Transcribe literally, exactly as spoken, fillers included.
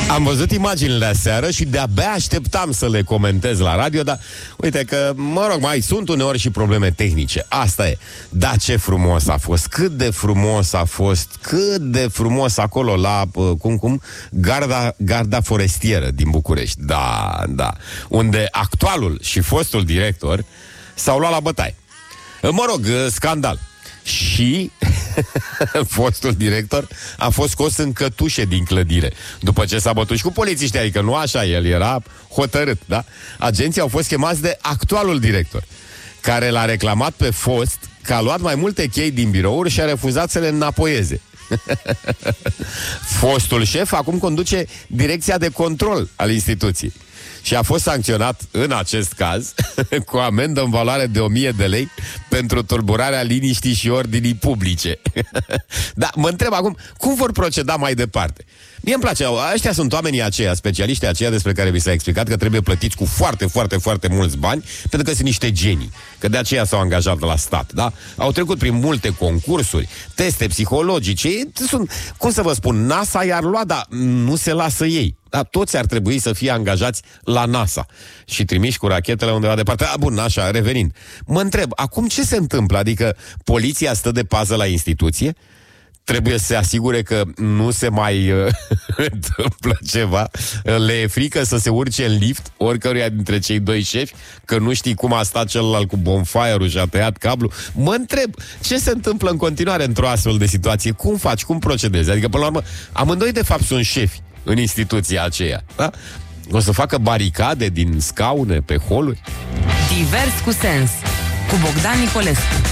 Am văzut imaginile aseară și de-abia așteptam să le comentez la radio, dar uite că, mă rog, mai sunt uneori și probleme tehnice. Asta e. Da, ce frumos a fost, cât de frumos a fost, cât de frumos acolo la, cum, cum, garda, garda forestieră din București. Da, da. Unde actualul și fostul director s-au luat la bătaie. Mă rog, scandal. Și fostul director a fost scos în cătușe din clădire după ce s-a bătut și cu polițiștii, adică nu așa, el era hotărât, da? Agenții au fost chemați de actualul director, care l-a reclamat pe fost că a luat mai multe chei din birouri și a refuzat să le înapoieze. Fostul șef acum conduce direcția de control al instituției și a fost sancționat în acest caz cu amendă în valoare de o mie de lei pentru tulburarea liniștii și ordinii publice. Da, mă întreb acum, cum vor proceda mai departe? Mie îmi place, ăștia sunt oamenii aceia, specialiștii aceia despre care vi s-a explicat că trebuie plătiți cu foarte, foarte, foarte mulți bani, pentru că sunt niște genii, că de aceea s-au angajat la stat, da? Au trecut prin multe concursuri, teste psihologice, sunt, cum să vă spun, NASA i-ar lua, dar nu se lasă ei. Da, toți ar trebui să fie angajați la NASA și trimiși cu rachetele undeva departe. A, bun, așa, revenind. Mă întreb, acum ce se întâmplă? Adică poliția stă de pază la instituție? Trebuie să se asigure că nu se mai uh, întâmplă ceva. Le e frică să se urce în lift oricăruia dintre cei doi șefi, că nu știi cum a stat celălalt cu bonfire-ul și a tăiat cablu. Mă întreb, ce se întâmplă în continuare într-o astfel de situație? Cum faci? Cum procedezi? Adică, până la urmă, amândoi de fapt sunt șefi în instituția aceea, da? O să facă baricade din scaune pe holuri? Divers cu sens, cu Bogdan Nicolescu.